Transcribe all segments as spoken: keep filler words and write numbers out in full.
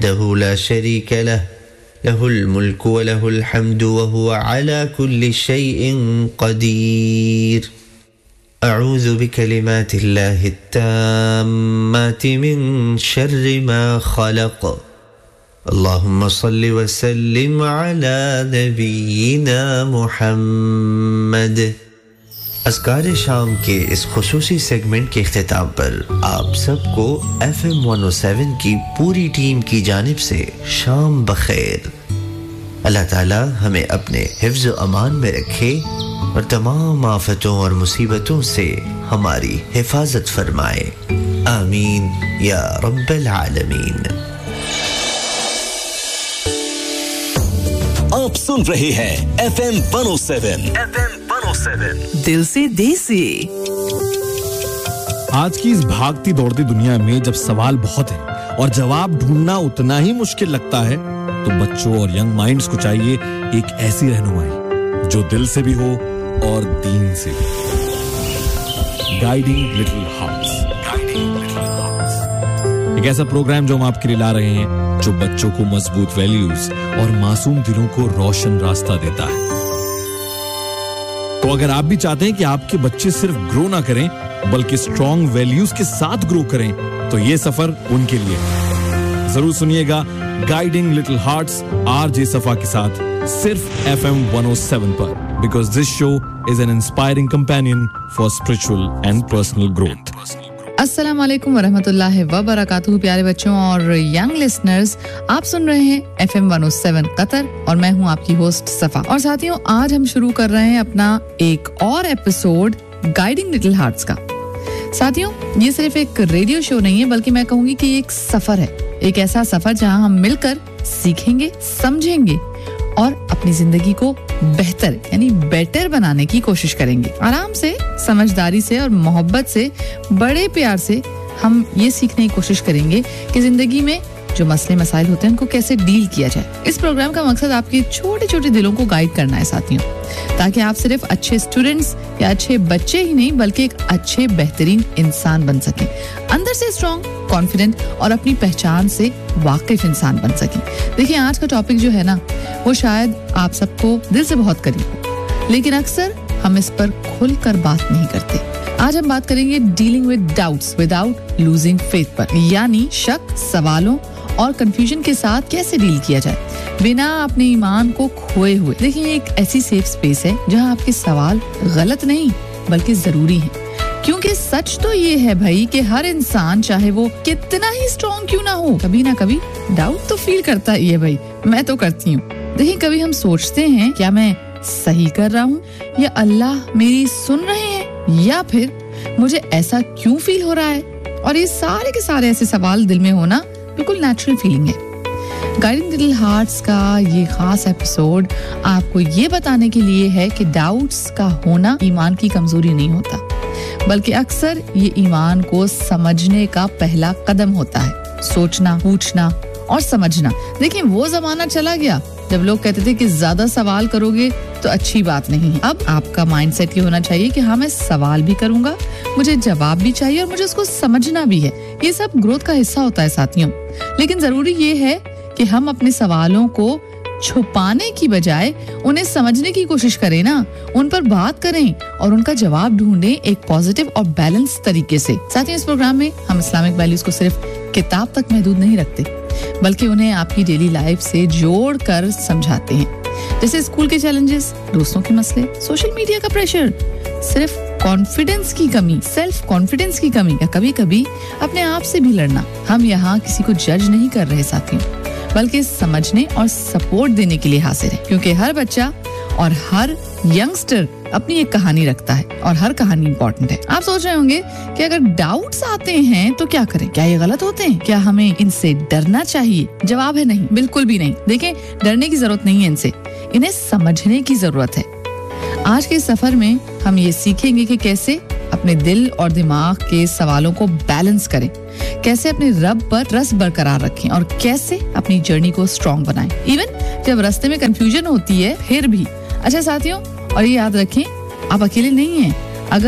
वहदहु ला शरीका लह लहुल मुल्कु व लहुल हम्दु व हुवा अला कुल्लि शैइन क़दीर। अऊज़ु बिकलिमातिल्लाहि त्ताम्माति मिन शर्रि मा खलक़। अल्लाहुम्मा सल्लि व सल्लिम अला नबीना मुहम्मद। अज़कार शाम के इस खुसूसी सेगमेंट के इख्तिताम पर आप सबको F M one O seven की पूरी टीम की जानिब से शाम बखैर। अल्लाह ताला हमें अपने हिफ्ज़ व अमान में रखे और तमाम आफतों और मुसीबतों से हमारी हिफाजत फरमाए, आमीन या रब्बल आलमीन। आप सुन रहे हैं F M one O seven, F M one O seven दिल से देसी। आज की इस भागती दौड़ती दुनिया में जब सवाल बहुत है और जवाब ढूंढना उतना ही मुश्किल लगता है, तो बच्चों और यंग माइंड्स को चाहिए एक ऐसी रहनुमाई जो दिल से भी हो और दीन से भी। Guiding little hearts, guiding little hearts, एक ऐसा प्रोग्राम जो हम आपके लिए ला रहे हैं जो बच्चों को मजबूत वैल्यूज और मासूम दिलों को रोशन रास्ता देता है। तो अगर आप भी चाहते हैं कि आपके बच्चे सिर्फ ग्रो ना करें बल्कि स्ट्रॉन्ग वैल्यूज के साथ ग्रो करें, तो ये सफर उनके लिए जरूर सुनिएगा गाइडिंग लिटिल हार्ट्स आरजे सफा के साथ सिर्फ F M one O seven पर, because this show is an inspiring companion for spiritual and personal growth. अस्सलाम वालेकुम वरहमतुल्लाहि वबरकातुहू। प्यारे बच्चों और यंग लिसनर्स, आप सुन रहे हैं F M one O seven Qatar और मैं हूं आपकी होस्ट सफा। और साथियों, आज हम शुरू कर रहे हैं अपना एक और एपिसोड गाइडिंग लिटिल हार्ट्स का। साथियों, ये सिर्फ एक रेडियो शो नहीं है बल्कि मैं कहूंगी कि ये एक सफर है, एक ऐसा सफर जहां हम मिलकर सीखेंगे, समझेंगे और अपनी जिंदगी को बेहतर यानी बेटर बनाने की कोशिश करेंगे। आराम से, समझदारी से और मोहब्बत से, बड़े प्यार से हम ये सीखने की कोशिश करेंगे कि जिंदगी में जो मसले मसाइल होते हैं उनको कैसे डील किया जाए। इस प्रोग्राम का मकसद आपके छोटे छोटे दिलों को गाइड करना है साथियों, ताकि आप सिर्फ अच्छे स्टूडेंट्स या अच्छे बच्चे ही नहीं बल्कि एक अच्छे बेहतरीन इंसान बन सकें, अंदर से स्ट्रॉन्ग, कॉन्फिडेंट और अपनी पहचान से वाकिफ इंसान बन सकें। देखिए, आज का टॉपिक जो है ना, वो शायद आप सबको दिल से बहुत करीब हो, लेकिन अक्सर हम इस पर खुलकर बात नहीं करते। आज हम बात करेंगे dealing with doubts without losing faith पर, यानी शक, सवालों और कंफ्यूजन के साथ कैसे डील किया जाए बिना अपने ईमान को खोए हुए। देखिए, एक ऐसी सेफ स्पेस है जहां आपके सवाल गलत नहीं बल्कि जरूरी हैं, क्योंकि सच तो ये है भाई कि हर इंसान चाहे वो कितना ही स्ट्रॉन्ग क्यों ना हो, कभी ना कभी डाउट तो फील करता ही है भाई। मैं तो करती हूँ। देखिए, कभी हम सोचते हैं क्या मैं सही कर रहा हूँ या अल्लाह मेरी सुन रहे हैं, या फिर मुझे ऐसा क्यों फील हो रहा है। और ये सारे के सारे ऐसे सवाल दिल में होना बिल्कुल नेचुरल फीलिंग है। गाइडिंग लिटिल हार्ट्स का ये खास एपिसोड आपको ये बताने के लिए है कि डाउट्स का होना ईमान की कमजोरी नहीं होता, बल्कि अक्सर ये ईमान को समझने का पहला कदम होता है। सोचना, पूछना और समझना। देखिए, वो जमाना चला गया जब लोग कहते थे कि ज्यादा सवाल करोगे तो अच्छी बात नहीं है। अब आपका माइंडसेट ये होना चाहिए कि हाँ, मैं सवाल भी करूंगा, मुझे जवाब भी चाहिए और मुझे उसको समझना भी है। ये सब ग्रोथ का हिस्सा होता है साथियों। लेकिन जरूरी ये है कि हम अपने सवालों को छुपाने की बजाय उन्हें समझने की कोशिश करें ना, उन पर बात करें और उनका जवाब ढूंढें एक पॉजिटिव और बैलेंस तरीके से। साथियों, इस प्रोग्राम में हम इस्लामिक वैल्यूज को सिर्फ किताब तक महदूद नहीं रखते, बल्कि उन्हें आपकी डेली लाइफ से जोड़ कर समझाते हैं, जैसे स्कूल के चैलेंजेस, दोस्तों के मसले, सोशल मीडिया का प्रेशर, सिर्फ कॉन्फिडेंस की कमी, सेल्फ कॉन्फिडेंस की कमी या कभी कभी अपने आप से भी लड़ना। हम यहाँ किसी को जज नहीं कर रहे साथियों, बल्कि समझने और सपोर्ट देने के लिए हाजिर है, क्योंकि हर बच्चा और हर यंगस्टर अपनी एक कहानी रखता है और हर कहानी इंपॉर्टेंट है। आप सोच रहे होंगे कि अगर डाउट्स आते हैं तो क्या करें, क्या ये गलत होते हैं, क्या हमें इनसे डरना चाहिए? जवाब है नहीं, बिल्कुल भी नहीं। देखें, डरने की जरूरत नहीं है इनसे, इन्हें समझने की जरूरत है। आज के सफर में हम ये सीखेंगे कि कैसे अपने दिल और दिमाग के सवालों को बैलेंस करें, कैसे अपने रब पर ट्रस्ट बरकरार रखें और कैसे अपनी जर्नी को स्ट्रॉन्ग बनाएं, इवन जब रास्ते में कंफ्यूजन होती है फिर भी। अच्छा साथियों, और ये याद रखें, आप अकेले नहीं हैं। अगर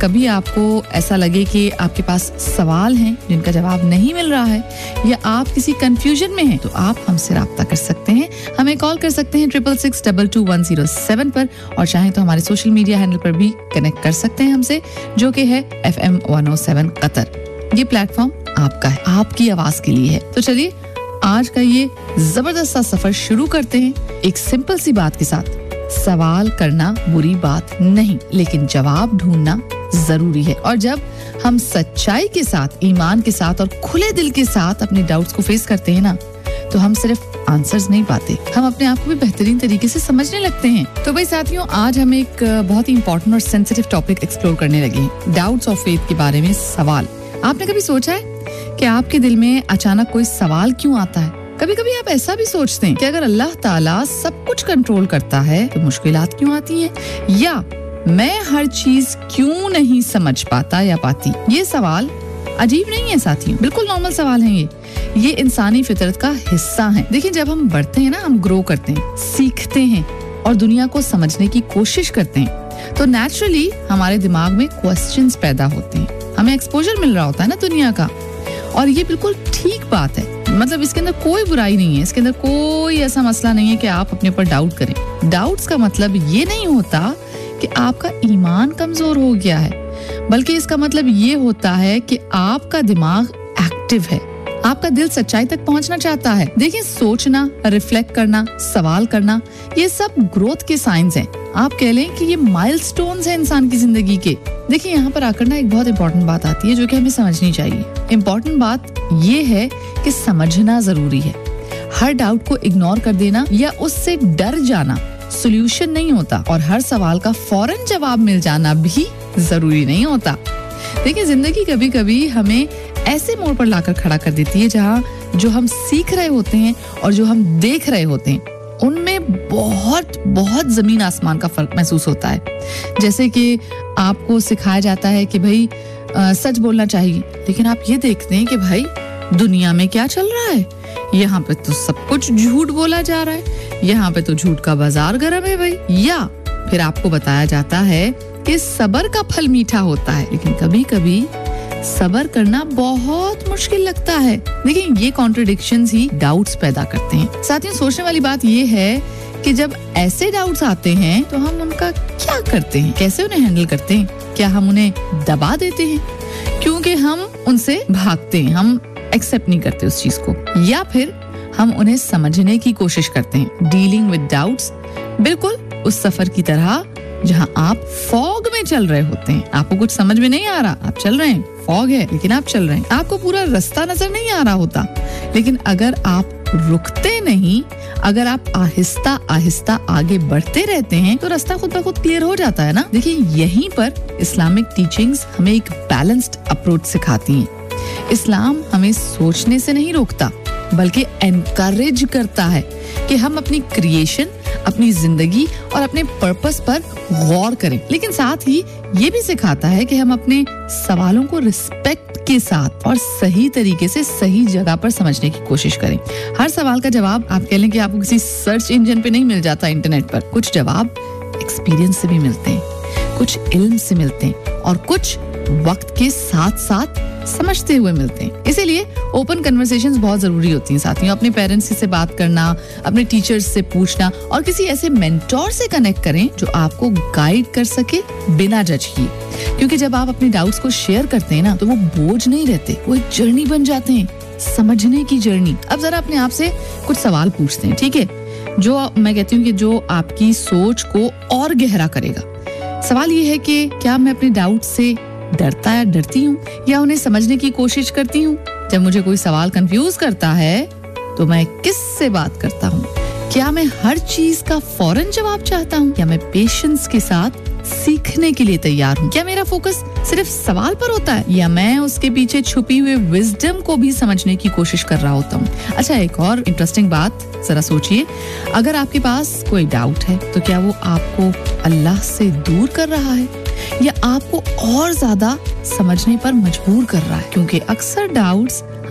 कभी आपको ऐसा लगे कि आपके पास सवाल हैं जिनका जवाब नहीं मिल रहा है या आप किसी कंफ्यूजन में हैं, तो आप हमसे राब्ता कर सकते हैं। हमें कॉल कर सकते हैं triple six double two one zero seven पर, और चाहे तो हमारे सोशल मीडिया हैंडल पर भी कनेक्ट कर सकते हैं हमसे, जो कि है F M one O seven Qatar. ये प्लेटफॉर्म आपका है, आपकी आवाज के लिए है। तो चलिए आज का ये जबरदस्त सा सफर शुरू करते हैं एक सिंपल सी बात के साथ। सवाल करना बुरी बात नहीं, लेकिन जवाब ढूंढना जरूरी है। और जब हम सच्चाई के साथ, ईमान के साथ और खुले दिल के साथ अपने डाउट्स को फेस करते हैं ना, तो हम सिर्फ आंसर्स नहीं पाते, हम अपने आप को भी बेहतरीन तरीके से समझने लगते हैं। तो भाई साथियों, आज हम एक बहुत ही इंपॉर्टेंट और सेंसिटिव टॉपिक एक्सप्लोर करने लगे हैं, डाउट्स ऑफ फेथ के बारे में। सवाल, आपने कभी सोचा है कि आपके दिल में अचानक कोई सवाल क्यों आता है? कभी कभी आप ऐसा भी सोचते हैं कि अगर अल्लाह ताला सब कुछ कंट्रोल करता है तो मुश्किलात क्यों आती हैं? या मैं हर चीज क्यों नहीं समझ पाता या पाती? ये सवाल अजीब नहीं है साथियों, बिल्कुल नॉर्मल सवाल हैं ये ये इंसानी फितरत का हिस्सा है। देखिए, जब हम बढ़ते हैं ना, हम ग्रो करते हैं, सीखते हैं और दुनिया को समझने की कोशिश करते हैं, तो नेचुरली हमारे दिमाग में क्वेश्चंस पैदा होते हैं, हमें एक्सपोजर मिल रहा होता है ना दुनिया का, और ये बिल्कुल ठीक बात है। मतलब इसके अंदर कोई बुराई नहीं है, इसके अंदर कोई ऐसा मसला नहीं है कि आप अपने ऊपर डाउट करें। डाउट्स का मतलब ये नहीं होता कि आपका ईमान कमजोर हो गया है, बल्कि इसका मतलब ये होता है कि आपका दिमाग एक्टिव है, आपका दिल सच्चाई तक पहुंचना चाहता है। देखिए, सोचना, रिफ्लेक्ट करना, सवाल करना, ये सब ग्रोथ के साइंस हैं। आप कह लें कि ये माइलस्टोन्स हैं इंसान की जिंदगी के। देखिए, यहाँ पर आकर ना एक बहुत इंपॉर्टेंट बात आती है जो कि हमें समझनी चाहिए। इंपॉर्टेंट बात ये है कि समझना जरूरी है। हर डाउट को इग्नोर कर देना या उससे डर जाना सोल्यूशन नहीं होता, और हर सवाल का फौरन जवाब मिल जाना भी जरूरी नहीं होता। देखिए, जिंदगी कभी कभी हमें ऐसे मोड़ पर लाकर खड़ा कर देती है जहाँ जो हम सीख रहे होते हैं और जो हम देख रहे होते हैं, उनमें बहुत बहुत जमीन आसमान का फर्क महसूस होता है। जैसे कि आपको सिखाया जाता है कि भाई आ, सच बोलना चाहिए, लेकिन आप ये देखते हैं कि भाई दुनिया में क्या चल रहा है, यहाँ पे तो सब कुछ झूठ बोला जा रहा है, यहाँ पे तो झूठ का बाजार गर्म है भाई। या फिर आपको बताया जाता है कि सब्र का फल मीठा होता है, लेकिन कभी कभी सब्र करना बहुत मुश्किल लगता है। देखिए, ये कॉन्ट्रडिक्शंस ही डाउट्स पैदा करते हैं। साथियों, सोचने वाली बात ये है कि जब ऐसे डाउट्स आते हैं तो हम उनका क्या करते हैं, कैसे उन्हें हैंडल करते हैं? क्या हम उन्हें दबा देते हैं क्योंकि हम उनसे भागते हैं, हम एक्सेप्ट नहीं करते उस चीज को, या फिर हम उन्हें समझने की कोशिश करते हैं? डीलिंग विद डाउट्स बिल्कुल उस सफर की तरह जहां आप फॉग में चल रहे होते हैं, आपको कुछ समझ में नहीं आ रहा, आप चल रहे हैं, फॉग है लेकिन आप चल रहे हैं, आपको पूरा रास्ता नजर नहीं आ रहा होता, लेकिन अगर आप रुकते नहीं, अगर आप आहिस्ता आहिस्ता आगे बढ़ते रहते हैं, तो रास्ता खुद ब खुद क्लियर हो जाता है ना। देखिए, यहीं पर इस्लामिक टीचिंग्स हमें एक बैलेंस्ड अप्रोच सिखाती हैं। इस्लाम हमें सोचने से नहीं रोकता, बल्कि एनकरेज करता है कि हम अपनी क्रिएशन, अपनी जिंदगी और अपने पर्पस पर गौर करें, लेकिन साथ ही ये भी सिखाता है कि हम अपने सवालों को रिस्पेक्ट के साथ और सही तरीके से सही जगह पर समझने की कोशिश करें। हर सवाल का जवाब आप कह लें कि आपको किसी सर्च इंजन पे नहीं मिल जाता इंटरनेट पर। कुछ जवाब एक्सपीरियंस से भी मिलते हैं, कुछ इल्म से मिलते हैं, और कुछ वक्त के साथ साथ समझते हुए मिलते हैं। इसीलिए ओपन कन्वर्सेशंस बहुत जरूरी होती हैं साथियों। अपने पेरेंट्स से बात करना, अपने टीचर्स से पूछना, और किसी ऐसे मेंटोर से कनेक्ट करें जो आपको गाइड कर सके बिना जज किए, क्योंकि जब आप अपने डाउट्स को शेयर करते हैं ना, तो वो बोझ नहीं रहते, वो एक जर्नी बन जाते हैं, समझने की जर्नी। अब जरा अपने आप से कुछ सवाल पूछते हैं, ठीक है, जो मैं कहती हूँ कि जो आपकी सोच को और गहरा करेगा। सवाल ये है कि क्या मैं अपने डाउट से डरता या डरती हूँ, या उन्हें समझने की कोशिश करती हूँ? जब मुझे कोई सवाल कंफ्यूज करता है तो मैं किससे बात करता हूँ? क्या मैं हर चीज का फौरन जवाब चाहता हूँ, या मैं पेशेंस के साथ सीखने के लिए तैयार हूँ? क्या मेरा फोकस सिर्फ सवाल पर होता है, या मैं उसके पीछे छुपी हुई विजडम को भी समझने की कोशिश कर रहा होता हूँ? अच्छा, एक और इंटरेस्टिंग बात, जरा सोचिए, अगर आपके पास कोई डाउट है तो क्या वो आपको अल्लाह से दूर कर रहा है, या आपको और ज्यादा समझने पर मजबूर कर रहा है? क्योंकि अक्सर डाउट्स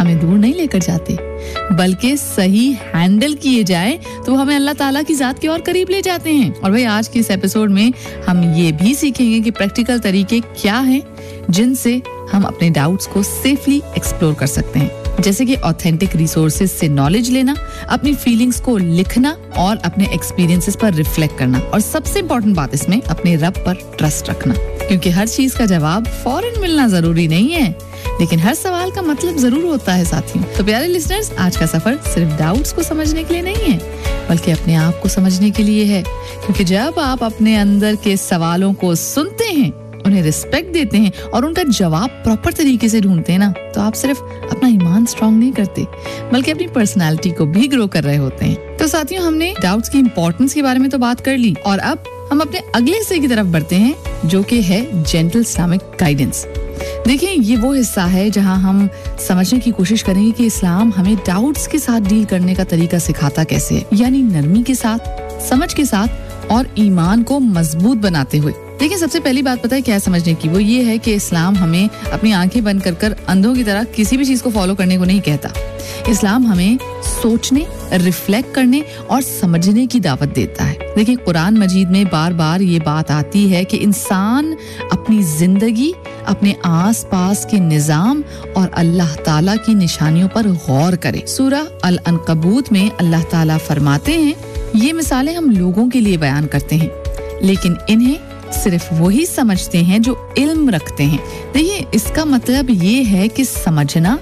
हमें दूर नहीं लेकर जाते, बल्कि सही हैंडल किए जाए तो हमें अल्लाह ताला की जात के और करीब ले जाते हैं। और भाई आज के इस एपिसोड में हम ये भी सीखेंगे कि प्रैक्टिकल तरीके क्या हैं जिनसे हम अपने डाउट्स को सेफली एक्सप्लोर कर सकते हैं, जैसे कि ऑथेंटिक रिसोर्सेज से नॉलेज लेना, अपनी फीलिंग्स को लिखना और अपने एक्सपीरियंसेस पर रिफ्लेक्ट करना, और सबसे इम्पोर्टेंट बात इसमें अपने रब पर ट्रस्ट रखना, क्योंकि हर चीज का जवाब फौरन मिलना जरूरी नहीं है, लेकिन हर सवाल का मतलब जरूर होता है साथियों। तो प्यारे लिसनर्स, आज का सफर सिर्फ डाउट्स को समझने के लिए नहीं है, बल्कि अपने आप को समझने के लिए है, क्योंकि जब आप अपने अंदर के सवालों को सुनते हैं, उन्हें रिस्पेक्ट देते हैं और उनका जवाब प्रॉपर तरीके से ढूंढते हैं ना, तो आप सिर्फ अपना ईमान स्ट्रांग नहीं करते, बल्कि अपनी पर्सनालिटी को भी ग्रो कर रहे होते हैं। तो साथियों, हमने डाउट्स की इंपॉर्टेंस के बारे में तो बात कर ली, और अब हम अपने अगले हिस्से की तरफ बढ़ते हैं, जो कि है जेंटल इस्लामिक गाइडेंस। देखिए, ये वो हिस्सा है जहां हम समझने की कोशिश करेंगे कि इस्लाम हमें डाउट्स के साथ डील करने का तरीका सिखाता कैसे है, यानी नरमी के साथ, समझ के साथ और ईमान को मजबूत बनाते हुए। देखिए, सबसे पहली बात पता है क्या है समझने की, वो ये है कि इस्लाम हमें अपनी आंखें बंद कर कर अंधों की तरह किसी भी चीज को फॉलो करने को नहीं कहता। इस्लाम हमें सोचने, रिफ्लेक्ट करने और समझने की दावत देता है। देखिए, कुरान मजीद में बार बार ये बात आती है कि इंसान अपनी जिंदगी, अपने आस पास के निजाम और अल्लाह ताला की निशानियों पर गौर करे। सूरह अल अनकबूत में अल्लाह ताला फरमाते हैं, ये मिसालें हम लोगों के लिए बयान करते हैं, लेकिन इन्हें सिर्फ वही समझते हैं जो इल्म रखते हैं। देखिए, इसका मतलब ये है कि समझना,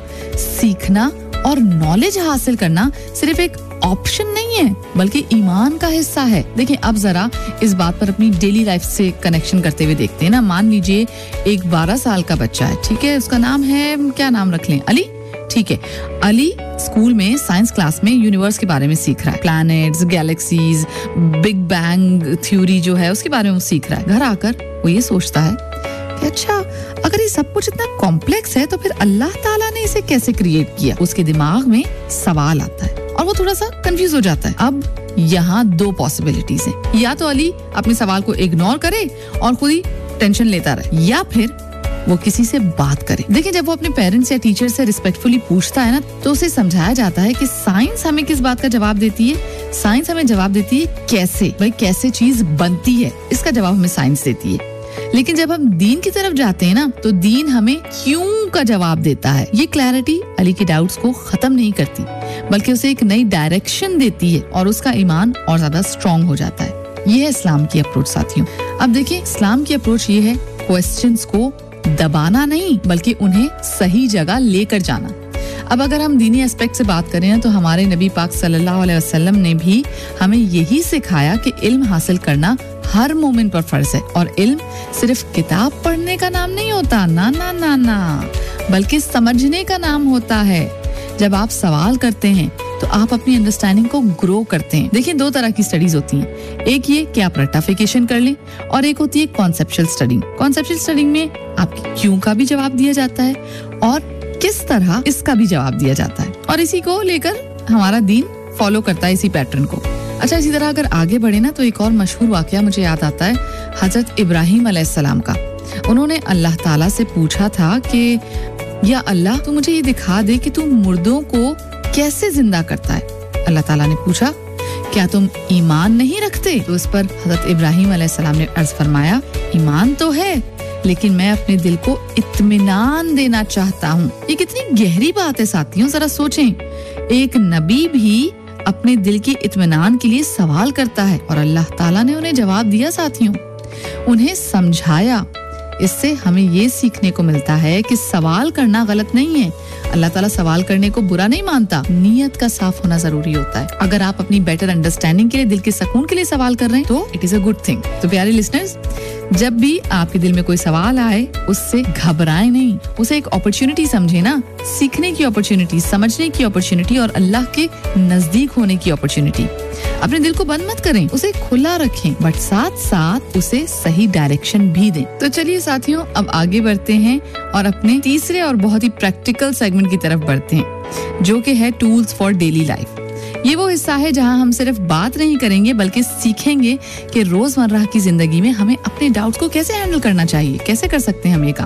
सीखना और नॉलेज हासिल करना सिर्फ एक ऑप्शन नहीं है, बल्कि ईमान का हिस्सा है। देखिए, अब जरा इस बात पर अपनी डेली लाइफ से कनेक्शन करते हुए देखते हैं ना। मान लीजिए एक बारह साल का बच्चा है, ठीक है, उसका नाम है, क्या नाम रख लें, अली, ठीक है। अली स्कूल में साइंस क्लास में यूनिवर्स के बारे में सीख रहा है, planets, galaxies, big bang theory जो है उसके बारे में वो सीख रहा है। घर आकर वो ये सोचता है कि अच्छा, अगर ये सब कुछ इतना कॉम्प्लेक्स है तो फिर अल्लाह ताला ने इसे कैसे क्रिएट किया। उसके दिमाग में सवाल आता है और वो थोड़ा सा कंफ्यूज हो जाता है। अब यहाँ दो पॉसिबिलिटीज हैं, या तो अली अपने सवाल को इग्नोर करे और खुद ही टेंशन लेता रहे, या फिर वो किसी से बात करे। देखिए, जब वो अपने पेरेंट्स या टीचर से रिस्पेक्टफुली पूछता है ना, तो उसे समझाया जाता है कि साइंस हमें किस बात का जवाब देती है। साइंस हमें जवाब देती है कैसे, भाई कैसे चीज बनती है, इसका जवाब हमें साइंस देती है। लेकिन जब हम दीन की तरफ जाते हैं ना, तो दीन हमें क्यों का जवाब देता है। ये क्लैरिटी अली के डाउट्स को खत्म नहीं करती, बल्कि उसे एक नई डायरेक्शन देती है और उसका ईमान और ज्यादा स्ट्रॉन्ग हो जाता है। ये है इस्लाम की अप्रोच साथियों। अब देखिए, इस्लाम की अप्रोच ये है क्वेश्चंस को दबाना नहीं, बल्कि उन्हें सही जगह लेकर जाना। अब अगर हम दीनी एस्पेक्ट से बात करें ना, तो हमारे नबी पाक सल्लल्लाहु अलैहि वसल्लम ने भी हमें यही सिखाया कि इल्म हासिल करना हर मोमिन पर फर्ज है, और इल्म सिर्फ किताब पढ़ने का नाम नहीं होता, ना ना ना ना, बल्कि समझने का नाम होता है। जब आप सवाल करते हैं तो आप अपनी अंडरस्टैंडिंग को ग्रो करते हैं। देखिए, दो तरह की स्टडीज होती हैं, एक ये कि आप रट्टाफिकेशन कर लें, और एक होती है कॉन्सेप्चुअल स्टडिंग। कॉन्सेप्चुअल स्टडिंग में आपकी क्यों का भी जवाब दिया जाता है और किस तरह इसका भी जवाब दिया जाता है, और इसी को लेकर हमारा दीन फॉलो करता है, इसी पैटर्न को। अच्छा, इसी तरह अगर आगे बढ़े ना, तो एक और मशहूर वाकया मुझे याद आता है हजरत इब्राहिम अलैहिस्सलाम का। उन्होंने अल्लाह ताला से पूछा था कि या अल्लाह, तू मुझे ये दिखा दे कि तू मुर्दों को कैसे जिंदा करता है। अल्लाह ताला ने पूछा, क्या तुम ईमान नहीं रखते? तो इस पर हजरत इब्राहिम अलैहिस्सलाम ने अर्ज फरमाया, ईमान तो है, लेकिन मैं अपने दिल को इत्मीनान देना चाहता हूँ। ये कितनी गहरी बात है साथियों, जरा सोचें। एक नबी भी अपने दिल के इत्मीनान के लिए सवाल करता है, और अल्लाह ताला ने उन्हें जवाब दिया साथियों, उन्हें समझाया। इससे हमें ये सीखने को मिलता है कि सवाल करना गलत नहीं है। अल्लाह ताला सवाल करने को बुरा नहीं मानता, नीयत का साफ होना जरूरी होता है। अगर आप अपनी बेटर अंडरस्टैंडिंग के लिए, दिल के सुकून के लिए सवाल कर रहे हैं, तो it is a good thing. तो प्यारे लिसनर्स, जब भी आपके दिल में कोई सवाल आए, उससे घबराएं नहीं, उसे एक अपॉर्चुनिटी समझे ना, सीखने की अपॉर्चुनिटी, समझने की अपॉर्चुनिटी और अल्लाह के नजदीक होने की अपॉर्चुनिटी। अपने दिल को बंद मत करें, उसे खुला रखें, बट साथ साथ उसे सही डायरेक्शन भी दें। तो चलिए साथियों, अब आगे बढ़ते हैं और अपने तीसरे और बहुत ही प्रैक्टिकल सेगमेंट की तरफ बढ़ते हैं, जो कि है टूल्स फॉर डेली लाइफ। ये वो हिस्सा है जहां हम सिर्फ बात नहीं करेंगे, बल्कि सीखेंगे कि रोजमर्रा की जिंदगी में हमें अपने डाउट्स को कैसे हैंडल करना चाहिए, कैसे कर सकते हैं हम ये काम।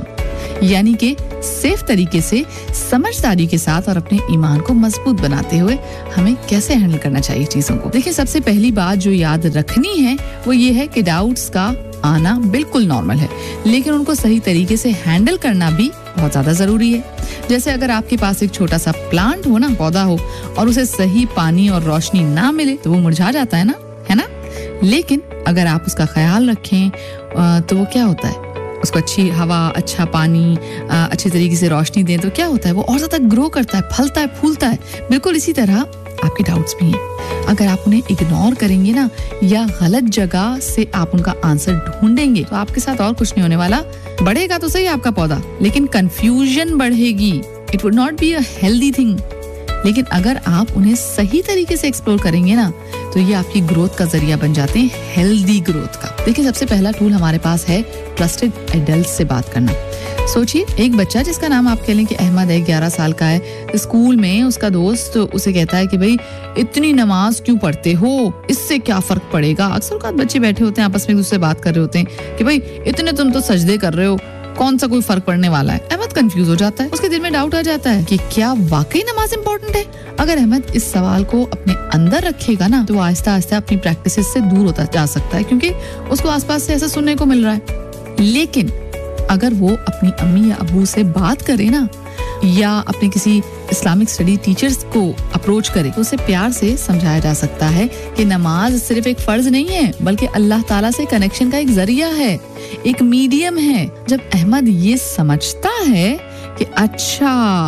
यानी कि सेफ तरीके से, समझदारी के साथ और अपने ईमान को मजबूत बनाते हुए हमें कैसे हैंडल करना चाहिए चीजों को। देखिए, सबसे पहली बात जो याद रखनी है वो ये है कि डाउट्स का आना बिल्कुल नॉर्मल है, लेकिन उनको सही तरीके से हैंडल करना भी बहुत ज्यादा जरूरी है। जैसे अगर आपके पास एक छोटा सा प्लांट हो ना, पौधा हो, और उसे सही पानी और रोशनी ना मिले तो वो मुरझा जाता है ना, है ना। लेकिन अगर आप उसका ख्याल रखें तो वो क्या होता है, उसको अच्छी हवा, अच्छा पानी, अच्छे तरीके से रोशनी दें तो क्या होता है, वो और ज्यादा ग्रो करता है, फलता है, फूलता है। बिल्कुल इसी तरह आपके डाउट्स भी हैं। अगर आप उन्हें इग्नोर करेंगे ना, या गलत जगह से आप उनका आंसर ढूंढेंगे, तो आपके साथ और कुछ नहीं होने वाला। बढ़ेगा तो सही आपका पौधा, लेकिन कंफ्यूजन बढ़ेगी। It would not be a healthy thing. लेकिन अगर आप उन्हें सही तरीके से एक्सप्लोर करेंगे ना, तो ये आपकी ग्रोथ का जरिया बन जाते हैं, हेल्दी ग्रोथ का। देखिए, सबसे पहला टूल हमारे पास है ट्रस्टेड एडल्ट से बात करना। सोचिए, एक बच्चा जिसका नाम आप कह लें कि अहमद है, ग्यारह साल का है, स्कूल में उसका दोस्त उसे कहता है कि भाई इतनी नमाज क्यों पढ़ते हो, इससे क्या फर्क पड़ेगा। अक्सर औकात बच्चे बैठे होते हैं, आपस में एक दूसरे से बात कर रहे होते हैं कि भाई इतने तुम तो सजदे कर रहे हो, कौन सा कोई फर्क पड़ने वाला है। अहमद कंफ्यूज हो जाता है, उसके दिल में डाउट आ जाता है कि क्या वाकई नमाज इंपॉर्टेंट है। अगर अहमद इस सवाल को अपने अंदर रखेगा ना, तो वो आहिस्ता आहिस्ता अपनी प्रैक्टिस से दूर होता जा सकता है, क्योंकि उसको आसपास से ऐसा सुनने को मिल रहा है। लेकिन अगर वो अपनी अम्मी या अबू से बात करे ना, या अपने किसी इस्लामिक स्टडी टीचर्स को अप्रोच करे, तो उसे प्यार से समझाया जा सकता है कि नमाज सिर्फ एक फर्ज नहीं है, बल्कि अल्लाह ताला से कनेक्शन का एक जरिया है, एक मीडियम है। जब अहमद ये समझता है कि अच्छा,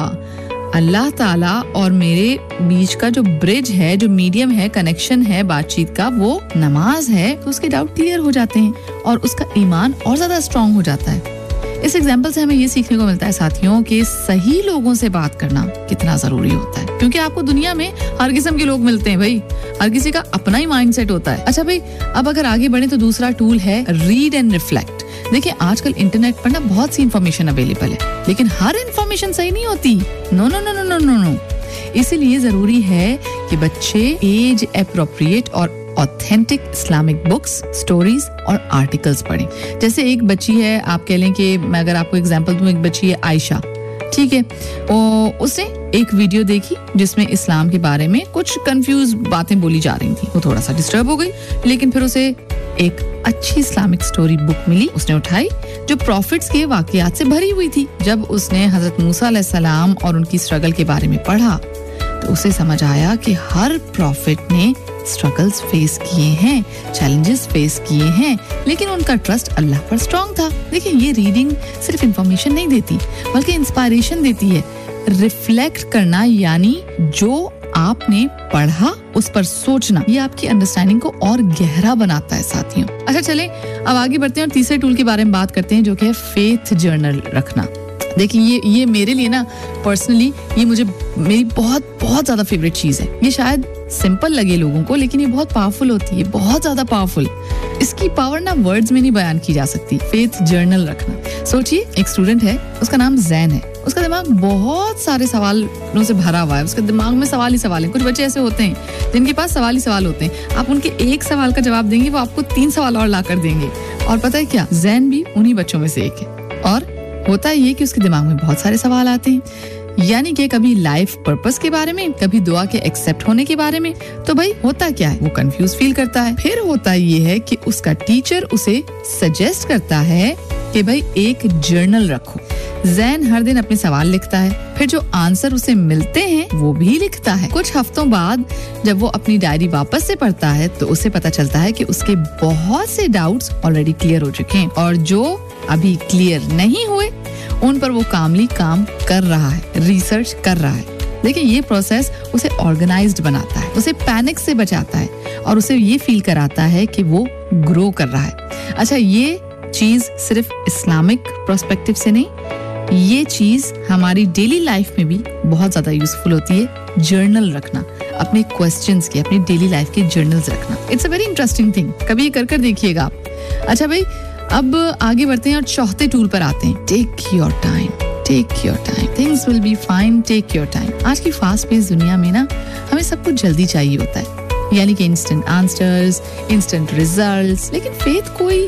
अल्लाह ताला और मेरे बीच का जो ब्रिज है, जो मीडियम है, कनेक्शन है बातचीत का, वो नमाज है, तो उसके डाउट क्लियर हो जाते हैं और उसका ईमान और ज्यादा स्ट्रांग हो जाता है। इस एग्जाम्पल से हमें ये सीखने को मिलता है साथियों कि सही लोगों से बात करना कितना जरूरी होता है, क्योंकि आपको दुनिया में हर किस्म के लोग मिलते हैं भाई, हर किसी का अपना ही माइंडसेट होता है। अच्छा भाई, अब अगर आगे बढ़े तो दूसरा टूल है रीड एंड रिफ्लेक्ट। देखिए, आजकल इंटरनेट पर ना बहुत सी इंफॉर्मेशन अवेलेबल है, लेकिन हर इंफॉर्मेशन सही नहीं होती। No no no no no no no इसीलिए जरूरी है कि बच्चे एज एप्रोप्रिएट और ऑथेंटिक इस्लामिक बुक्स, स्टोरीज और आर्टिकल्स पढ़ें। जैसे एक बच्ची है, आप कह लें कि मैं अगर आपको एग्जांपल दूं, एक बच्ची है आयशा, ठीक है, उसने एक वीडियो देखी जिसमें इस्लाम के बारे में कुछ कंफ्यूज बातें बोली जा रही थी। वो थोड़ा सा डिस्टर्ब हो गई, लेकिन फिर उसे एक अच्छी इस्लामिक स्टोरी बुक मिली, उसने उठाई, जो प्रॉफिट्स के वाकयात से भरी हुई थी। जब उसने हजरत मूसा अलैहिस्सलाम और उनकी स्ट्रगल के बारे में पढ़ा, तो उसे समझ आया कि हर प्रॉफिट ने स्ट्रगल्स फेस किए हैं, चैलेंजेस फेस किए हैं, लेकिन उनका ट्रस्ट अल्लाह पर स्ट्रांग था। देखिए, ये रीडिंग सिर्फ इंफॉर्मेशन नहीं देती, बल्कि इंस्पायरेशन देती है। रिफ्लेक्ट करना यानी जो आपने पढ़ा उस पर सोचना, ये आपकी अंडरस्टैंडिंग को और गहरा बनाता है साथियों। अच्छा, चलें अब आगे बढ़ते हैं और तीसरे टूल के बारे में बात करते हैं, जो कि है फेथ जर्नल रखना। देखिए, ये ये मेरे लिए ना पर्सनली ये मुझे मेरी बहुत बहुत ज्यादा फेवरेट चीज है। ये शायद सिंपल लगे लोगों को, लेकिन ये बहुत पावरफुल होती है, बहुत ज्यादा पावरफुल। इसकी पावर ना वर्ड्स में नहीं बयान की जा सकती। फेथ जर्नल रखना। सोचिए, एक स्टूडेंट है, उसका नाम जैन है, उसका दिमाग बहुत सारे सवालों से भरा हुआ है, उसके दिमाग में सवाल ही सवाल है। कुछ बच्चे ऐसे होते हैं जिनके पास सवाल ही सवाल होते हैं, आप उनके एक सवाल का जवाब देंगे, वो आपको तीन सवाल और ला कर देंगे। और पता है क्या, जैन भी उन्हीं बच्चों में से एक है। और होता ये कि उसके दिमाग में बहुत सारे सवाल आते हैं, यानी कि कभी लाइफ पर्पस के बारे में, कभी दुआ के एक्सेप्ट होने के बारे में। तो भाई होता क्या है, वो कंफ्यूज फील करता है। फिर होता ये है कि उसका टीचर उसे सजेस्ट करता है कि भाई एक जर्नल रखो। जैन हर दिन अपने सवाल लिखता है, फिर जो आंसर उसे मिलते हैं वो भी लिखता है। कुछ हफ्तों बाद जब वो अपनी डायरी वापस से पढ़ता है, तो उसे पता चलता है कि उसके बहुत से डाउट्स ऑलरेडी क्लियर हो चुके हैं, और जो अभी क्लियर नहीं हुए उन पर वो कामली काम कर रहा है, रिसर्च कर रहा है। देखिए, ये प्रोसेस उसे ऑर्गेनाइज्ड बनाता है, उसे पैनिक से बचाता है, और उसे ये फील कराता है कि वो ग्रो कर रहा है। अच्छा, ये चीज सिर्फ इस्लामिक पर्सपेक्टिव से नहीं, ये चीज हमारी डेली लाइफ में भी बहुत ज्यादा यूजफुल होती है। जर्नल रखना, अपने क्वेश्चंस के, अपनी डेली लाइफ के जर्नल्स रखना, it's a very interesting thing. कभी ये कर कर देखिएगा आप। अच्छा भाई, अब आगे बढ़ते हैं और चौथे टूल पर आते हैं, take your time. Take your time, things will be fine, take your time. आज की फास्ट पेस दुनिया में ना हमें सब कुछ जल्दी चाहिए होता है, यानी कि इंस्टेंट आंसर्स, इंस्टेंट रिजल्ट्स। लेकिन फेथ कोई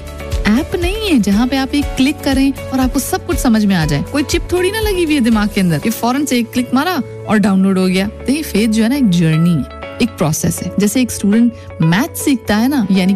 ऐप नहीं है जहाँ पे आप एक क्लिक करें और आपको सब कुछ समझ में आ जाए। कोई चिप थोड़ी ना लगी हुई है दिमाग के अंदर कि फौरन से एक क्लिक मारा और डाउनलोड हो गया। तो ये फेथ जो है ना एक जर्नी है, एक प्रोसेस है। जैसे एक स्टूडेंट मैथ सीखता है ना, यानी